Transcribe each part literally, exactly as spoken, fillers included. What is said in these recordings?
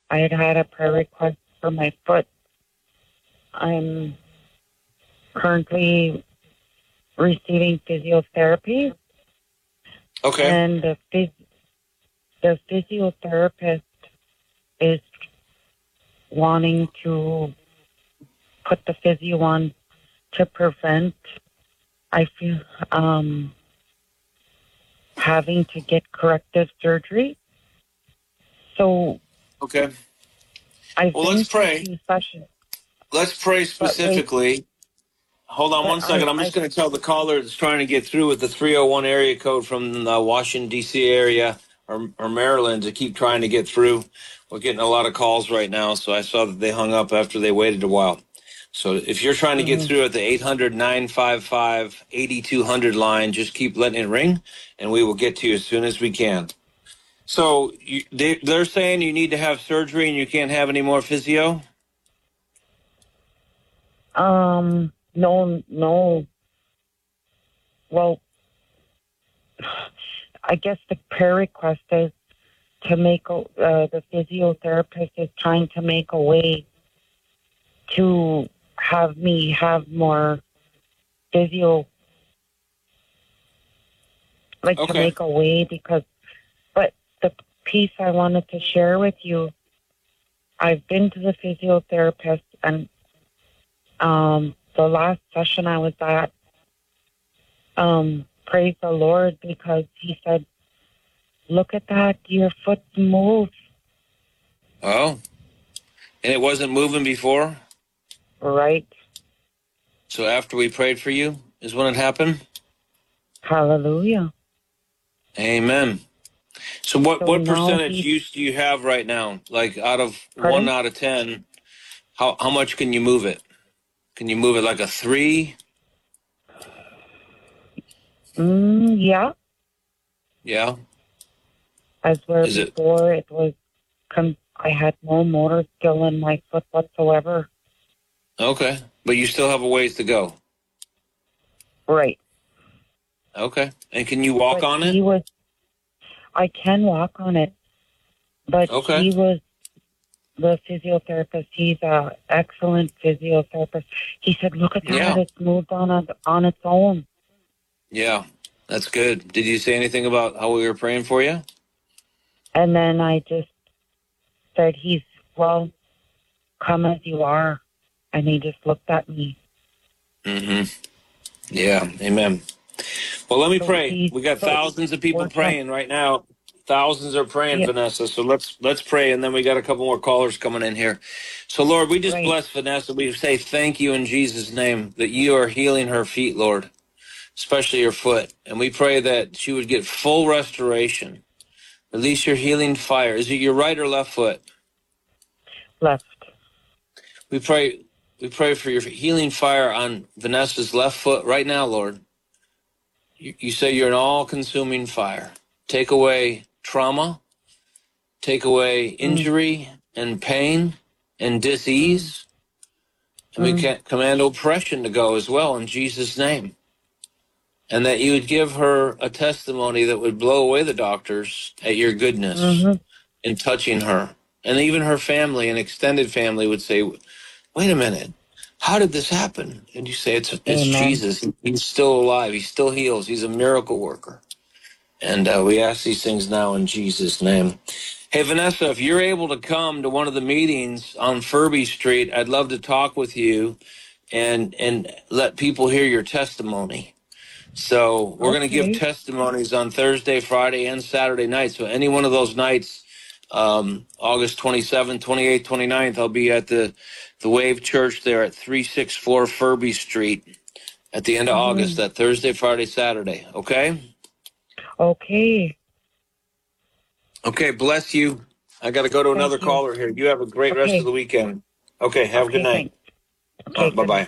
I had had a prayer request for my foot. I'm currently receiving physiotherapy. Okay. And the, phys- the physiotherapist is wanting to put the physio on to prevent, I feel, um, having to get corrective surgery. So, okay. I've Well, been let's to a pray. few sessions. Let's pray But wait, specifically. Hold on but one second. I, I'm just I, going to tell the caller that's trying to get through with the three oh one area code from the Washington, D C area or, or Maryland to keep trying to get through. We're getting a lot of calls right now, so I saw that they hung up after they waited a while. So if you're trying to get mhm. through at the eight hundred, nine five five, eight two hundred line, just keep letting it ring, and we will get to you as soon as we can. So you, they, they're saying you need to have surgery and you can't have any more physio? um, no, no. Well, I guess the prayer request is to make a, uh, the physiotherapist is trying to make a way to have me have more physio, like to Okay. make a way because, but the piece I wanted to share with you, I've been to the physiotherapist and um, the last session I was at, um, praise the Lord because he said, look at that, your foot moves. Oh, and it wasn't moving before? Right. So after we prayed for you is when it happened? Hallelujah. Amen. So what, So what now percentage he's, use do you have right now? Like out of one pardon? out of ten, how, how much can you move it? Can you move it like a three? Mm, yeah. Yeah. As where Is it? before it was, com- I had no motor skill in my foot whatsoever. Okay. But you still have a ways to go. Right. Okay. And can you walk But on it? he was, I can walk on it, but Okay. he was the physiotherapist. He's a excellent physiotherapist. He said, look at that, Yeah. it's moved on a, on its own. Yeah. That's good. Did you say anything about how we were praying for you? And then I just said, he's, well, come as you are. And he just looked at me. Mm-hmm. Yeah. Amen. Well, let me So pray. he's, We got so thousands of people we're trying, praying right now. Thousands are praying, yeah, Vanessa. So let's let's pray, and then we got a couple more callers coming in here. So, Lord, we just right. bless Vanessa. We say thank you in Jesus' name that you are healing her feet, Lord, especially her foot. And we pray that she would get full restoration. Release your healing fire. Is it your right or left foot? Left. We pray. We pray for your healing fire on Vanessa's left foot right now, Lord. You, you say you're an all-consuming fire. Take away trauma, take away Mm, injury and pain and mm, disease, and we mm, can command oppression to go as well in Jesus' name. And that you would give her a testimony that would blow away the doctors at your goodness mm-hmm. in touching her. And even her family and extended family would say, wait a minute, how did this happen? And you say, it's, it's Amen. Jesus. He's still alive. He still heals. He's a miracle worker. And uh, we ask these things now in Jesus' name. Hey, Vanessa, if you're able to come to one of the meetings on Furby Street, I'd love to talk with you and and let people hear your testimony. So we're going to give Okay. testimonies on Thursday, Friday, and Saturday night. So any one of those nights, um, August twenty-seventh, twenty-eighth, twenty-ninth, I'll be at the, the Wave Church there at three sixty-four Furby Street at the end of August, Mm-hmm. that Thursday, Friday, Saturday. Okay? Okay. Okay, bless you. I got to go to another Thank you. caller here. You have a great rest of Okay. the weekend. Okay, have a good Okay, night. thanks. Uh, Okay, good bye-bye. night.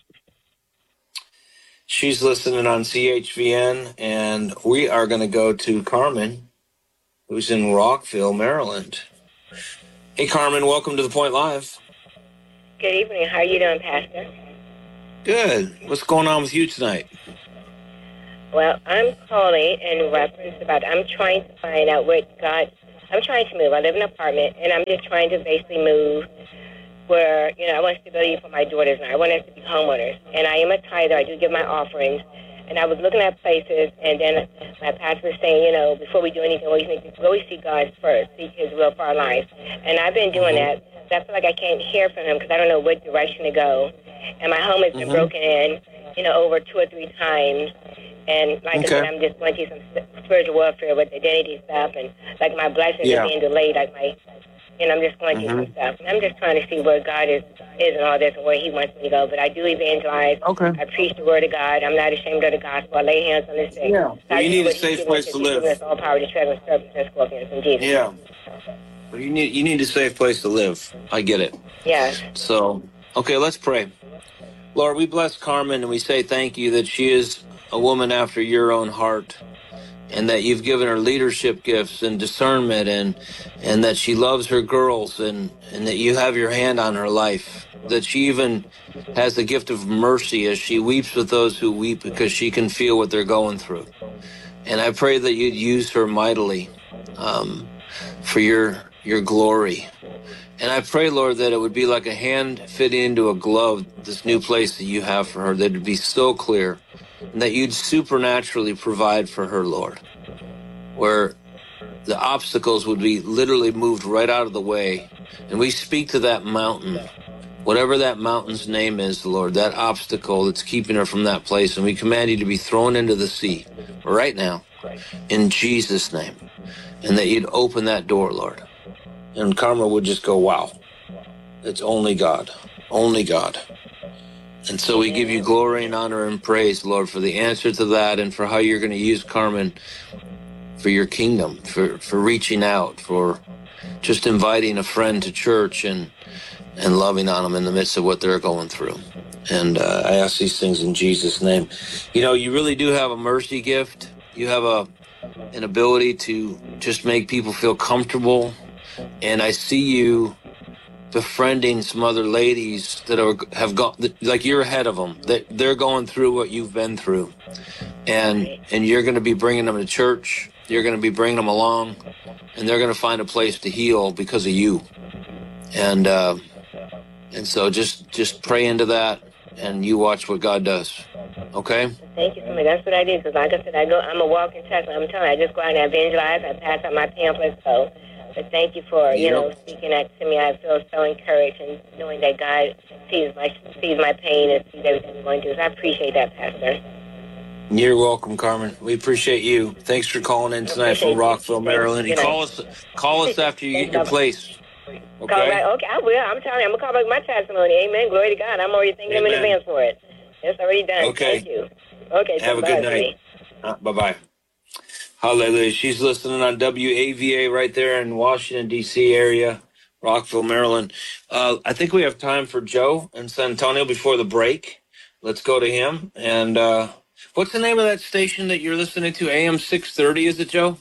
She's listening on C H V N, and we are going to go to Carmen, who's in Rockville, Maryland. Hey, Carmen, welcome to The Point Live. Good evening. How are you doing, Pastor? Good. What's going on with you tonight? Well, I'm calling in reference about, I'm trying to find out what God I'm trying to move. I live in an apartment, and I'm just trying to basically move where, you know, I want stability for my daughters now. I want us to be homeowners. And I am a tither. I do give my offerings. And I was looking at places, and then my pastor was saying, you know, before we do anything, we need to always seek God first, seek his will for our lives. And I've been doing Mm-hmm. that. I feel like I can't hear from him because I don't know what direction to go. And my home has been Mm-hmm. broken in, you know, over two or three times. And like Okay. I said, I'm just going through some spiritual warfare with identity stuff. And like my blessings Yeah. are being delayed, like my, you know, I'm just going through Mm-hmm. some stuff. And I'm just trying to see where God is, is and all this and where he wants me to go. But I do evangelize. Okay. I preach the word of God. I'm not ashamed of the gospel. I lay hands on the sick. Yeah. So Well, I you do need a what he's safe given place us. to He's given live. us all power to tread on serpents and scorpions in Jesus. Yeah. Well, you need you need a safe place to live. I get it. Yeah. So, okay, let's pray. Lord, we bless Carmen and we say thank you that she is a woman after your own heart, and that you've given her leadership gifts and discernment, and and that she loves her girls, and and that you have your hand on her life, that she even has the gift of mercy as she weeps with those who weep because she can feel what they're going through. And I pray that you'd use her mightily um, for your your glory. And I pray, Lord, that it would be like a hand fit into a glove, this new place that you have for her, that it would be so clear, and that you'd supernaturally provide for her, Lord, where the obstacles would be literally moved right out of the way. And we speak to that mountain, whatever that mountain's name is, Lord, that obstacle that's keeping her from that place, and we command you to be thrown into the sea right now, in Jesus' name, and that you'd open that door, Lord. And Karma would just go, wow, it's only God, only God. And so we give you glory and honor and praise, Lord, for the answer to that and for how you're going to use Carmen for your kingdom, for, for reaching out, for just inviting a friend to church and, and loving on them in the midst of what they're going through. And uh, I ask these things in Jesus' name. You know, you really do have a mercy gift. You have a an ability to just make people feel comfortable. And I see you befriending some other ladies that are have gone, like you're ahead of them. That they're going through what you've been through, and and you're going to be bringing them to church. You're going to be bringing them along, and they're going to find a place to heal because of you. And uh, and so just just pray into that, and you watch what God does. Okay. Thank you so much. That's what I do. Because like I said, I go. I'm a walking testament. I'm telling you, I just go out and evangelize. I pass out my pamphlets. So, but thank you for you Yep. know speaking that to me. I feel so encouraged and knowing that God sees my sees my pain and sees everything I'm going through. So I appreciate that, Pastor. You're welcome, Carmen. We appreciate you. Thanks for calling in tonight from Rockville, Maryland. And call us call us after you get your place. Call Okay? back. Okay, I will. I'm telling you, I'm gonna call back my testimony. Amen. Glory to God. I'm already thinking him in Amen. advance for it. It's already done. Okay. Thank you. Okay. Have a bye, good night. honey. Uh, bye-bye. Hallelujah. She's listening on W A V A right there in Washington, D C area, Rockville, Maryland. Uh, I think we have time for Joe in San Antonio before the break. Let's go to him. And uh, what's the name of that station that you're listening to? A M six thirty, is it, Joe?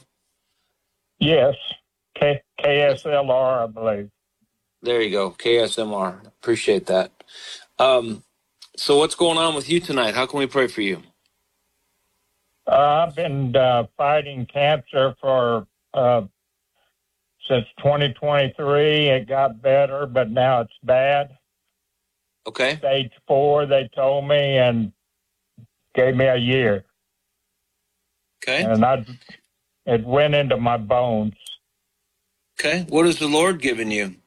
Yes, K KSLR, I believe. There you go, K S M R. Appreciate that. Um, so what's going on with you tonight? How can we pray for you? Uh, I've been uh, fighting cancer for uh, since twenty twenty-three. It got better, but now it's bad. Okay. Stage four, they told me, and gave me a year. Okay. And I, it went into my bones. Okay. What has the Lord given you?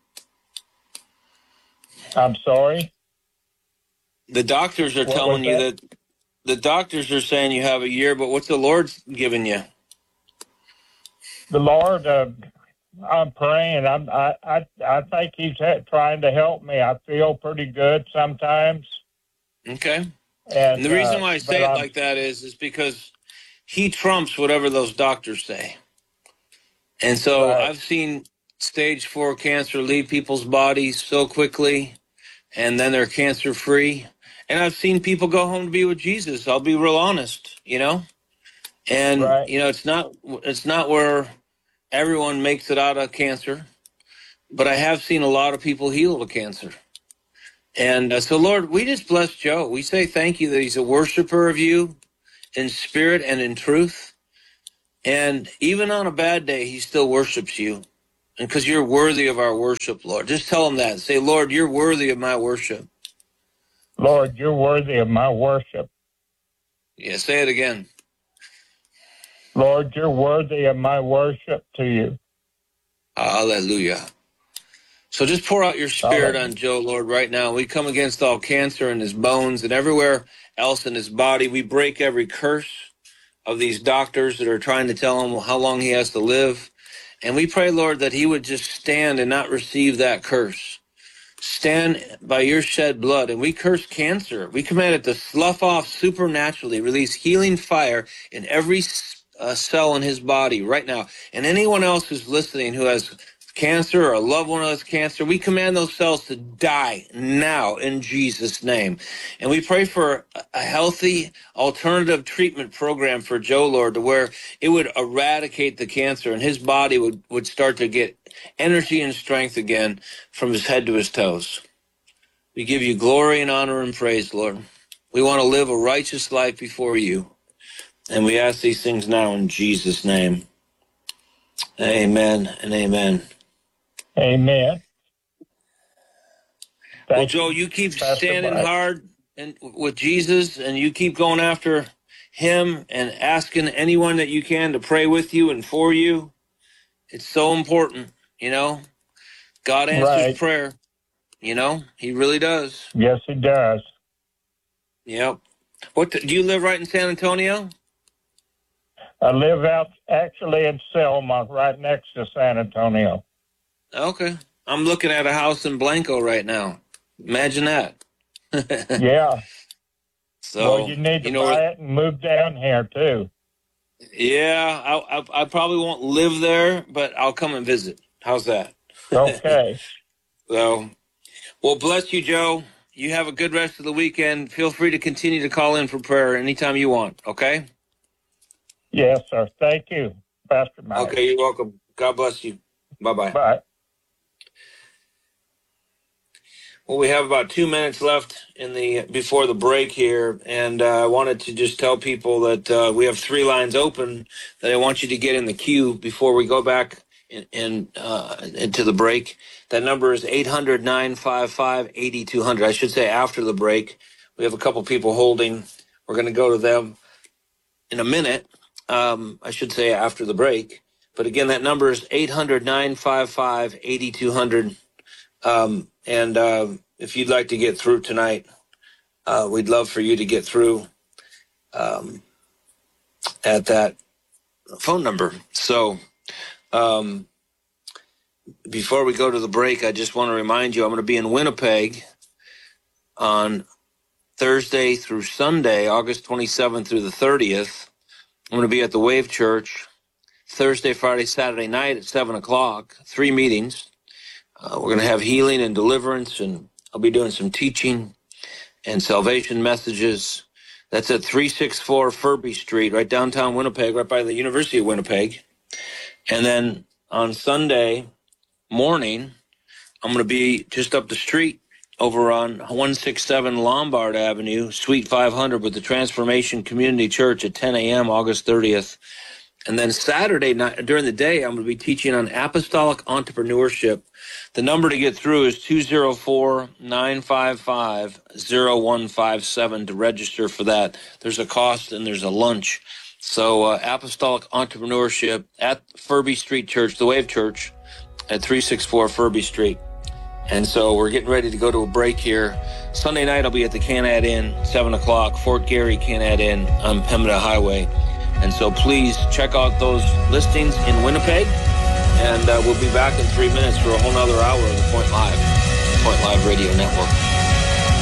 I'm sorry? The doctors are What telling was you that? that the doctors are saying you have a year, but what's the Lord giving you? The Lord, uh, I'm praying. I'm, I, I, I think He's ha- trying to help me. I feel pretty good sometimes. Okay. And, And the reason uh, why I but say it I'm- like that is, is because he trumps whatever those doctors say. And so Right. I've seen stage four cancer leave people's bodies so quickly, and then they're cancer free. And I've seen people go home to be with Jesus. I'll be real honest, you know? And, Right. you know, it's not, it's not where everyone makes it out of cancer, but I have seen a lot of people heal of cancer. And uh, so, Lord, we just bless Joe. We say thank you that he's a worshiper of you in spirit and in truth. And even on a bad day, he still worships you. And because you're worthy of our worship, Lord. Just tell him that. Say, Lord, you're worthy of my worship. Lord, you're worthy of my worship. Yeah, say it again. Lord, you're worthy of my worship to you. Hallelujah. So just pour out your spirit on Joe, Lord, right now. We come against all cancer in his bones and everywhere else in his body. We break every curse of these doctors that are trying to tell him how long he has to live. And we pray, Lord, that he would just stand and not receive that curse. Stand by your shed blood, and we curse cancer. We command it to slough off supernaturally, release healing fire in every uh, cell in his body right now. And anyone else who's listening who has cancer or a loved one who has cancer, we command those cells to die now in Jesus' name. And we pray for a healthy alternative treatment program for Joe, Lord, to where it would eradicate the cancer and his body would, would start to get energy and strength again from his head to his toes. We give you glory and honor and praise, Lord. We want to live a righteous life before you. And we ask these things now in Jesus' name. Amen and amen. Amen. Thank well, Joe, you keep standing Mike. hard and with Jesus, and you keep going after him and asking anyone that you can to pray with you and for you. It's so important, you know. God answers right. prayer, you know. He really does. Yes, he does. Yep. What do you live right in San Antonio? I live out actually in Selma, right next to San Antonio. Okay. I'm looking at a house in Blanco right now. Imagine that. Yeah. So well, you need to you know, buy it and move down here, too. Yeah, I, I, I probably won't live there, but I'll come and visit. How's that? Okay. So, well, bless you, Joe. You have a good rest of the weekend. Feel free to continue to call in for prayer anytime you want, okay? Yes, sir. Thank you, Pastor Mike. Okay, you're welcome. God bless you. Bye-bye. Bye. Well, we have about two minutes left in the before the break here, and uh, I wanted to just tell people that uh, we have three lines open that I want you to get in the queue before we go back in, in uh, into the break. That number is eight hundred, nine five five, eight two hundred. I should say after the break. We have a couple people holding. We're going to go to them in a minute. Um, I should say after the break. But again, that number is eight hundred, nine five five, eight two hundred. Um, and uh, if you'd like to get through tonight, uh, we'd love for you to get through um, at that phone number. So um, before we go to the break, I just want to remind you, I'm going to be in Winnipeg on Thursday through Sunday, August twenty-seventh through the thirtieth. I'm going to be at the Wave Church Thursday, Friday, Saturday night at seven o'clock, three meetings. Uh, we're going to have healing and deliverance, and I'll be doing some teaching and salvation messages. That's at three sixty-four Furby Street, right downtown Winnipeg, right by the University of Winnipeg. And then on Sunday morning, I'm going to be just up the street over on one sixty-seven Lombard Avenue, Suite five hundred with the Transformation Community Church at ten a.m. August thirtieth. And then Saturday night, during the day, I'm going to be teaching on apostolic entrepreneurship. The number to get through is two oh four, nine five five, oh one five seven to register for that. There's a cost and there's a lunch. So uh, apostolic entrepreneurship at Furby Street Church, the Wave Church, at three sixty-four Furby Street. And so we're getting ready to go to a break here. Sunday night, I'll be at the Canad Inn, seven o'clock, Fort Garry Canad Inn on Pembina Highway. And so please check out those listings in Winnipeg. And uh, we'll be back in three minutes for a whole nother hour of the Point Live, Point Live Radio Network.